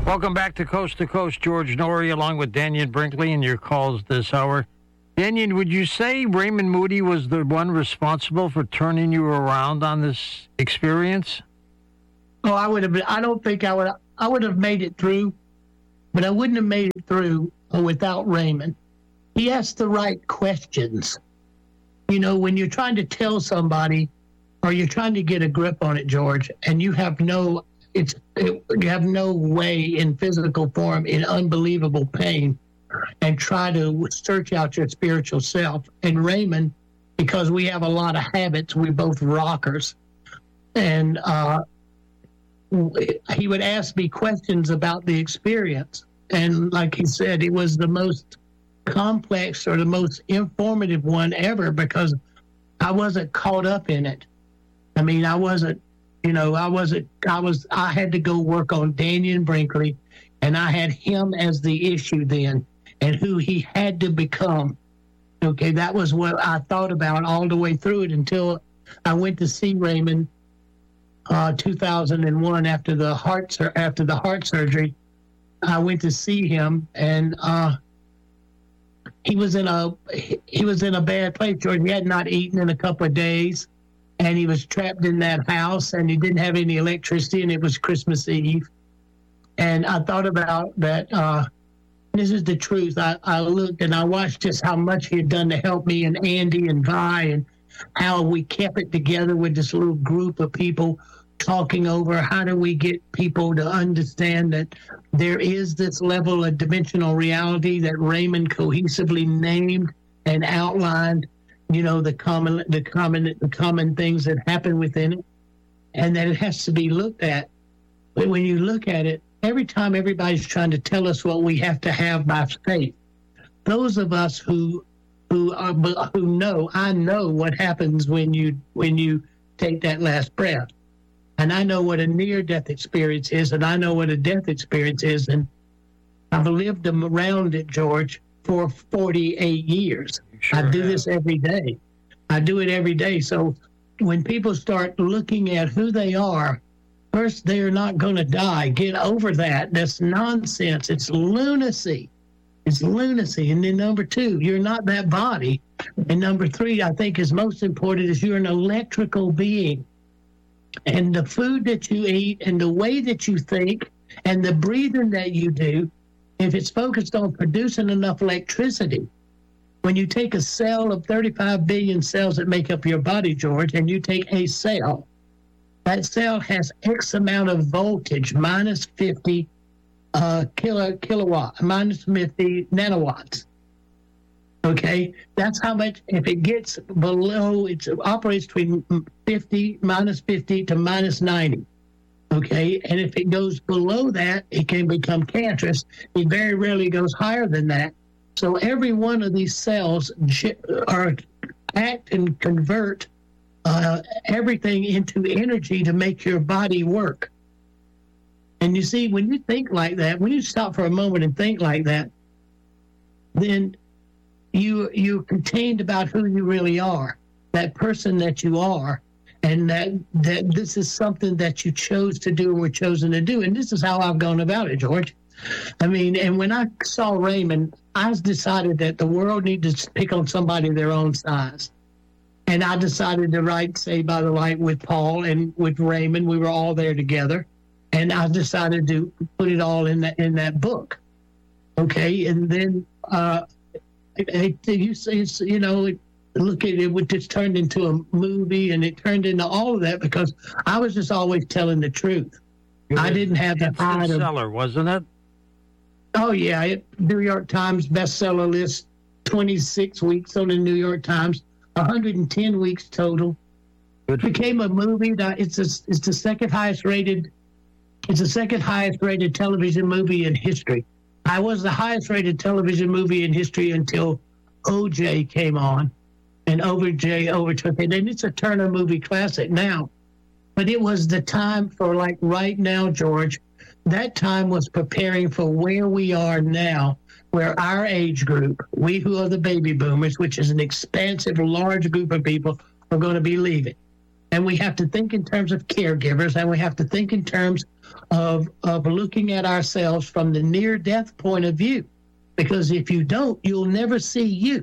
Welcome back to Coast, George Noory, along with Dannion Brinkley, and your calls this hour. Dannion, would you say Raymond Moody was the one responsible for turning you around on this experience? Oh, I would have. I don't think I would. I would have made it through, but I wouldn't have made it through without Raymond. He asked the right questions. You know, when you're trying to tell somebody, or you're trying to get a grip on it, George, and you have no. You have no way in physical form, in unbelievable pain, and try to search out your spiritual self. And Raymond, because we have a lot of habits, we're both rockers, and he would ask me questions about the experience. And like he said, it was the most complex or the most informative one ever because I wasn't caught up in it. I mean, I wasn't. You know, I had to go work on Dannion Brinkley, and I had him as the issue then and who he had to become. Okay, that was what I thought about all the way through it until I went to see Raymond 2001 after the heart surgery. I went to see him, and he was in a bad place, George. He had not eaten in a couple of days. And he was trapped in that house, and he didn't have any electricity, and it was Christmas Eve. And I thought about that. This is the truth. I looked and I watched just how much he had done to help me and Andy and Vi, and how we kept it together with this little group of people talking over how do we get people to understand that there is this level of dimensional reality that Raymond cohesively named and outlined. You know, the common things that happen within it, and that it has to be looked at. But when you look at it, every time everybody's trying to tell us what we have to have by faith, those of us who know, I know what happens when you take that last breath, and I know what a near-death experience is, and I know what a death experience is, and I've lived around it, George, for 48 years. Sure I do this every day. I do it every day. So when people start looking at who they are, first, they are not going to die. Get over that. That's nonsense. It's lunacy. It's lunacy. And then number two, you're not that body. And number three, I think is most important, is you're an electrical being. And the food that you eat and the way that you think and the breathing that you do, if it's focused on producing enough electricity, when you take a cell of 35 billion cells that make up your body, George, and you take a cell, that cell has X amount of voltage, minus 50 kilowatt, minus 50 nanowatts. Okay, that's how much. If it gets below, it operates between minus 50 to minus 90. Okay, and if it goes below that, it can become cancerous. It very rarely goes higher than that. So every one of these cells act and convert everything into energy to make your body work. And you see, when you think like that, when you stop for a moment and think like that, then you're contained about who you really are, that person that you are, and that this is something that you chose to do and were chosen to do. And this is how I've gone about it, George. I mean, and when I saw Raymond, I decided that the world needed to pick on somebody their own size. And I decided to write Saved by the Light with Paul and with Raymond. We were all there together. And I decided to put it all in that book. Okay, and then you say, you know, look at it, it just turned into a movie, and it turned into all of that because I was just always telling the truth. I didn't have the hide of... bestseller, wasn't it? Oh, yeah. New York Times bestseller list, 26 weeks on the New York Times, 110 weeks total. It became a movie. It's the second highest rated television movie in history. I was the highest rated television movie in history until OJ came on, and OJ overtook it. And it's a Turner movie classic now. But it was the time for, like right now, George, that time was preparing for where we are now, where our age group, we who are the baby boomers, which is an expansive, large group of people, are going to be leaving. And we have to think in terms of caregivers, and we have to think in terms of looking at ourselves from the near-death point of view. Because if you don't, you'll never see you.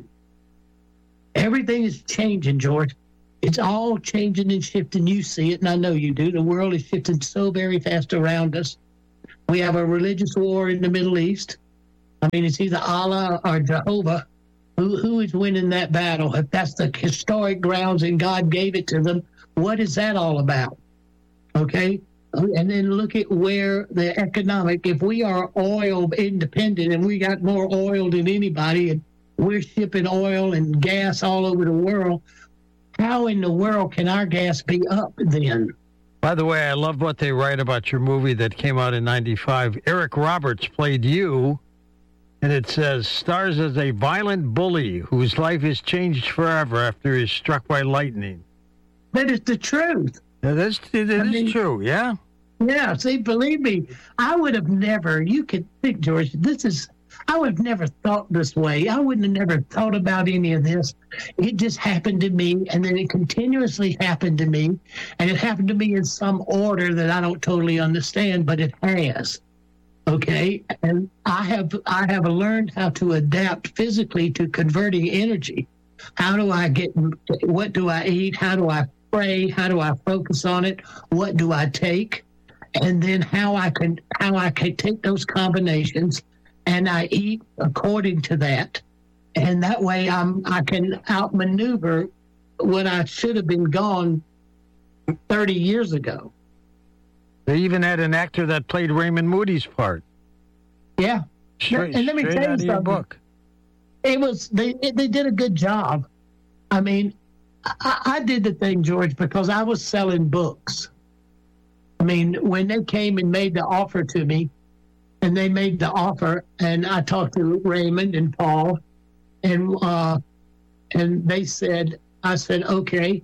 Everything is changing, George. It's all changing and shifting. You see it, and I know you do. The world is shifting so very fast around us. We have a religious war in the Middle East. I mean, it's either Allah or Jehovah. Who is winning that battle? If that's the historic grounds and God gave it to them, what is that all about? Okay? And then look at where the economic, if we are oil independent and we got more oil than anybody and we're shipping oil and gas all over the world, how in the world can our gas be up then? By the way, I love what they write about your movie that came out in 95. Eric Roberts played you, and it says, stars as a violent bully whose life is changed forever after he's struck by lightning. That is the truth. That is true, yeah? Yeah, see, believe me, I would have never, you could think, George, I would have never thought this way. I wouldn't have never thought about any of this. It just happened to me, and then it continuously happened to me, and it happened to me in some order that I don't totally understand, but it has. Okay, and I have learned how to adapt physically to converting energy. How do I what do I eat? How do I pray? How do I focus on it? What do I take? And then how I can take those combinations and I eat according to that. And that way I can outmaneuver what I should have been gone 30 years ago. They even had an actor that played Raymond Moody's part. Yeah. And let me tell you something. Book. It was they did a good job. I mean, I did the thing, George, because I was selling books. I mean, when they came and made the offer to me, and they made the offer, and I talked to Raymond and Paul, and they said, I said, okay,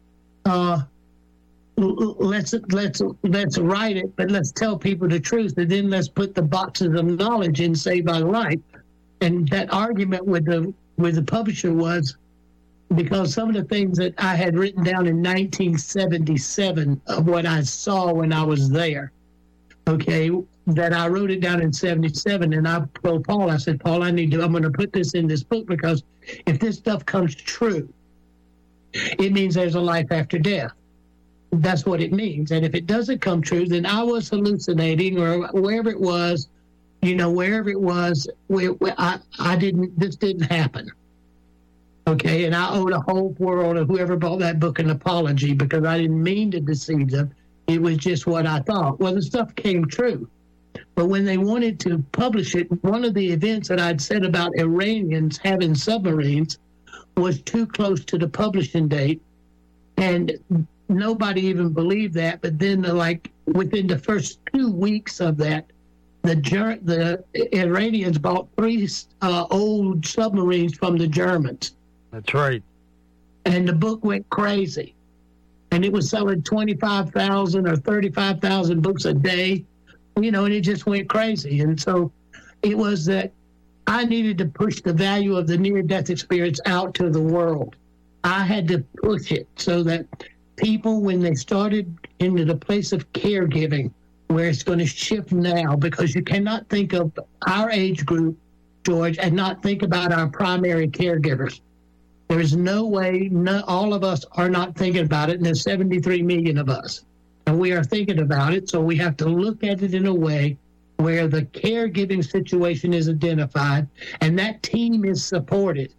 let's write it, but let's tell people the truth, and then let's put the boxes of knowledge in Save Our Life. And that argument with the publisher was because some of the things that I had written down in 1977 of what I saw when I was there, that I wrote it down in 77, and I told Paul, I said, Paul, I'm going to put this in this book because if this stuff comes true, it means there's a life after death. That's what it means. And if it doesn't come true, then I was hallucinating or wherever it was, this didn't happen. Okay, and I owe the whole world of whoever bought that book an apology because I didn't mean to deceive them. It was just what I thought. Well, the stuff came true. But when they wanted to publish it, one of the events that I'd said about Iranians having submarines was too close to the publishing date. And nobody even believed that. But then, within the first 2 weeks of that, the Iranians bought 3 old submarines from the Germans. That's right. And the book went crazy. And it was selling 25,000 or 35,000 books a day, and it just went crazy. And so it was that I needed to push the value of the near-death experience out to the world. I had to push it so that people, when they started into the place of caregiving, where it's going to shift now, because you cannot think of our age group, George, and not think about our primary caregivers. There is no way, all of us are not thinking about it, and there's 73 million of us. And we are thinking about it, so we have to look at it in a way where the caregiving situation is identified, and that team is supported.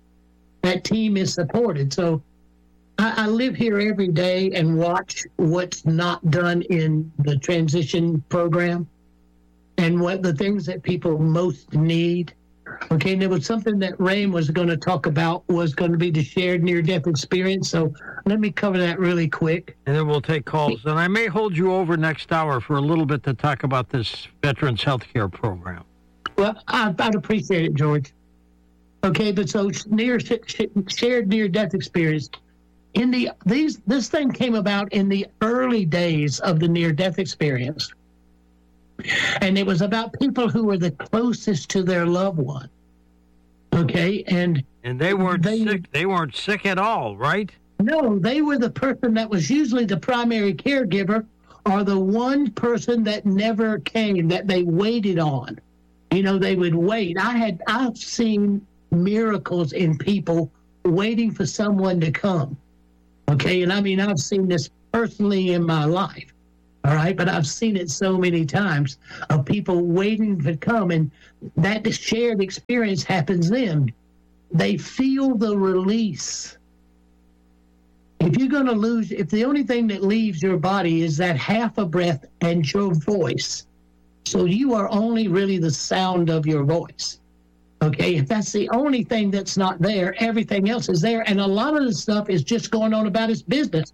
So I live here every day and watch what's not done in the transition program and what the things that people most need. Okay, and there was something that Raym was going to talk about was going to be the shared near-death experience. So let me cover that really quick. And then we'll take calls. And I may hold you over next hour for a little bit to talk about this Veterans Health Care Program. Well, I'd appreciate it, George. Okay, but so shared near-death experience. This thing came about in the early days of the near-death experience. And it was about people who were the closest to their loved one. Okay, and they weren't sick. They weren't sick at all, right? No, they were the person that was usually the primary caregiver or the one person that never came, that they waited on. You know, they would wait. I've seen miracles in people waiting for someone to come. Okay, and I mean, I've seen this personally in my life. All right, but I've seen it so many times of people waiting to come, and that shared experience happens then. They feel the release. If you're going to lose, if the only thing that leaves your body is that half a breath and your voice, so you are only really the sound of your voice. Okay, if that's the only thing that's not there, everything else is there, and a lot of the stuff is just going on about its business.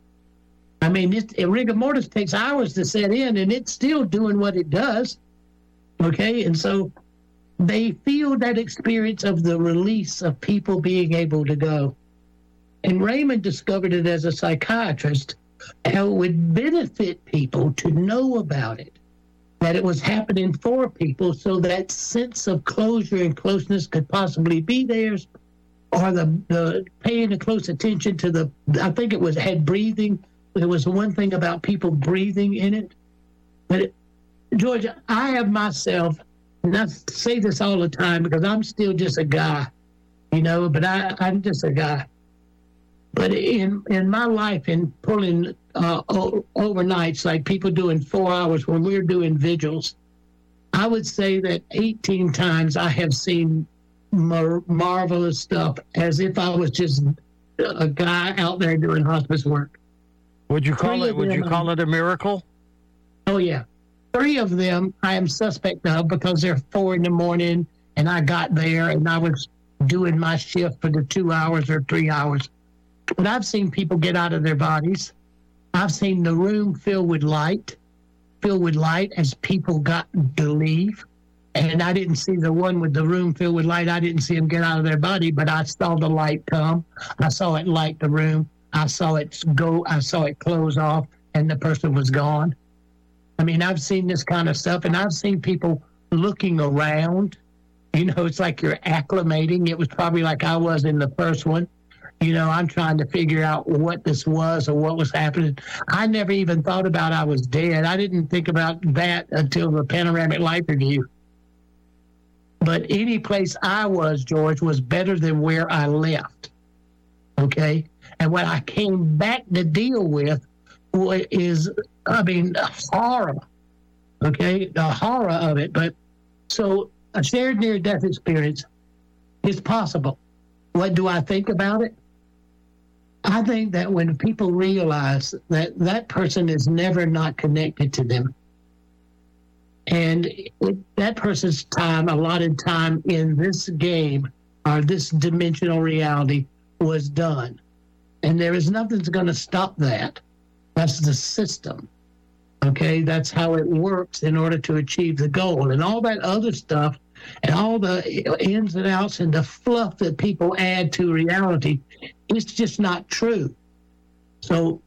I mean, rigor mortis takes hours to set in, and it's still doing what it does. Okay, and so they feel that experience of the release of people being able to go. And Raymond discovered it as a psychiatrist, how it would benefit people to know about it, that it was happening for people, so that sense of closure and closeness could possibly be theirs, or the paying a close attention to I think it had breathing. There was one thing about people breathing in it. But George, I have myself, and I say this all the time because I'm still just a guy, you know, but I'm just a guy. But in my life, in pulling overnights, like people doing 4 hours when we're doing vigils, I would say that 18 times I have seen marvelous stuff, as if I was just a guy out there doing hospice work. Would you call it a miracle? Oh, yeah. 3 of them I am suspect of because they're 4 a.m. and I got there and I was doing my shift for the 2 hours or 3 hours. But I've seen people get out of their bodies. I've seen the room filled with light as people got to leave. And I didn't see the one with the room filled with light. I didn't see them get out of their body, but I saw the light come. I saw it light the room. I saw it go. I saw it close off, and the person was gone. I mean, I've seen this kind of stuff, and I've seen people looking around. You know, it's like you're acclimating. It was probably like I was in the first one. You know, I'm trying to figure out what this was or what was happening. I never even thought about I was dead. I didn't think about that until the panoramic life review. But any place I was, George, was better than where I left. Okay? And what I came back to deal with is, I mean, horror. Okay? The horror of it. But so a shared near-death experience is possible. What do I think about it? I think that when people realize that that person is never not connected to them, and that person's time, allotted time in this game or this dimensional reality was done. And there is nothing that's going to stop that. That's the system. Okay? That's how it works in order to achieve the goal. And all that other stuff and all the ins and outs and the fluff that people add to reality, it's just not true. So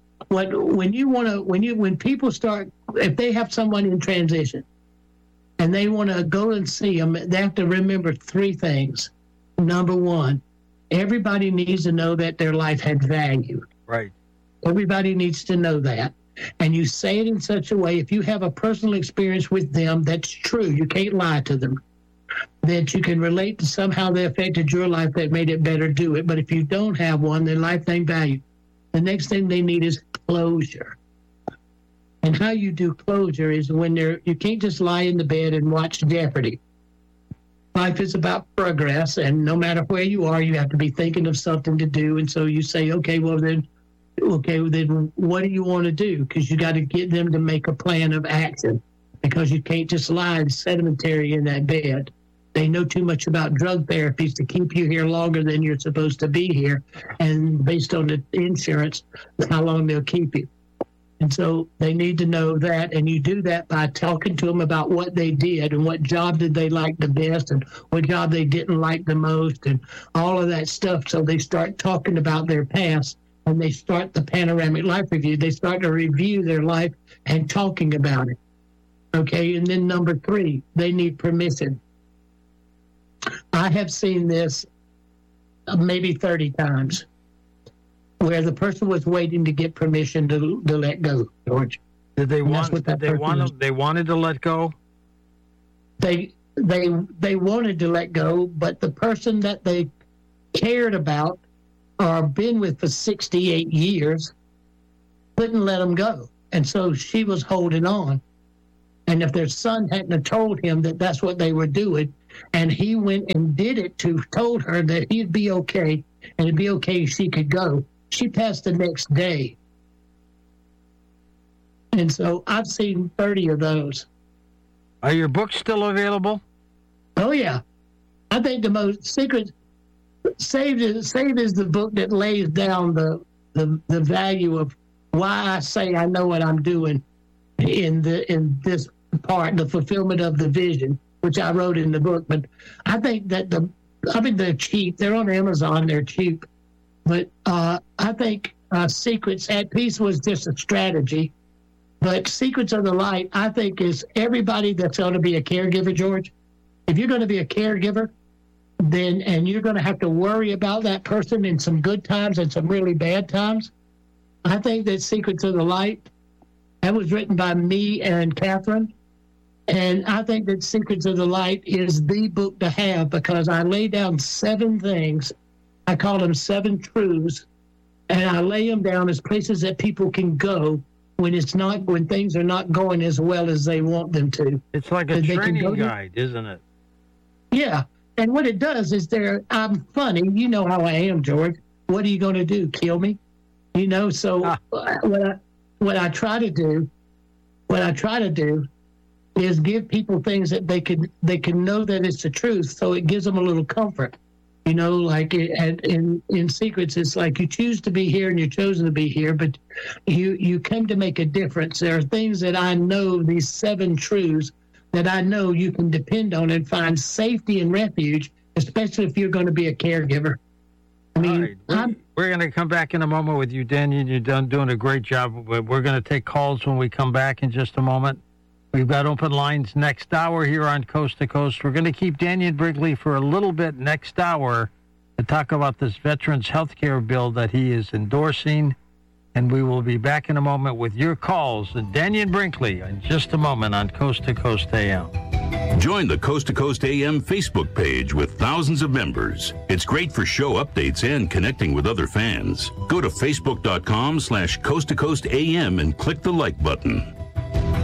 when people start, if they have someone in transition and they want to go and see them, they have to remember 3 things. Number 1, everybody needs to know that their life had value. Right. Everybody needs to know that. And you say it in such a way, if you have a personal experience with them that's true, you can't lie to them, that you can relate to somehow they affected your life that made it better, do it. But if you don't have one, then life ain't value. The next thing they need is closure. And how you do closure is when you can't just lie in the bed and watch Jeopardy. Life is about progress, and no matter where you are, you have to be thinking of something to do. And so you say, okay, then what do you want to do? Because you got to get them to make a plan of action, because you can't just lie sedentary in that bed. They know too much about drug therapies to keep you here longer than you're supposed to be here, and based on the insurance, how long they'll keep you. And so they need to know that, and you do that by talking to them about what they did and what job did they like the best and what job they didn't like the most and all of that stuff. So they start talking about their past, and they start the panoramic life review. They start to review their life and talking about it. Okay, and then number 3, they need permission. I have seen this maybe 30 times. where the person was waiting to get permission to let go, George. Did they wanted to let go? They wanted to let go, but the person that they cared about or been with for 68 years couldn't let them go. And so she was holding on. And if their son hadn't have told him that that's what they were doing, and he went and did it told her that he'd be okay, and it'd be okay if she could go, she passed the next day. And so I've seen 30 of those. Are your books still available? Oh, yeah. I think the most secret, Saved is the book that lays down the value of why I say I know what I'm doing in this part, the fulfillment of the vision, which I wrote in the book. But I think that they're cheap. They're on Amazon. They're cheap. But I think Secrets at Peace was just a strategy. But Secrets of the Light, I think, is everybody that's going to be a caregiver, George. If you're going to be a caregiver, and you're going to have to worry about that person in some good times and some really bad times, I think that Secrets of the Light, that was written by me and Catherine. And I think that Secrets of the Light is the book to have, because I lay down 7 things. I call them 7 truths. And I lay them down as places that people can go when things are not going as well as they want them to. It's like a training guide, isn't it? Yeah. And what it does is I'm funny. You know how I am, George. What are you going to do? Kill me? So what I try to do is give people things that they can know that it's the truth. So it gives them a little comfort. Like in Secrets, it's like you choose to be here and you're chosen to be here, but you come to make a difference. There are things that I know, these 7 truths that I know you can depend on and find safety and refuge, especially if you're going to be a caregiver. I mean, right. We're going to come back in a moment with you, Daniel. You're doing a great job. We're going to take calls when we come back in just a moment. We've got open lines next hour here on Coast to Coast. We're going to keep Dannion Brinkley for a little bit next hour to talk about this veterans health care bill that he is endorsing. And we will be back in a moment with your calls. And Dannion Brinkley in just a moment on Coast to Coast AM. Join the Coast to Coast AM Facebook page with thousands of members. It's great for show updates and connecting with other fans. Go to facebook.com/Coast to Coast AM and click the like button.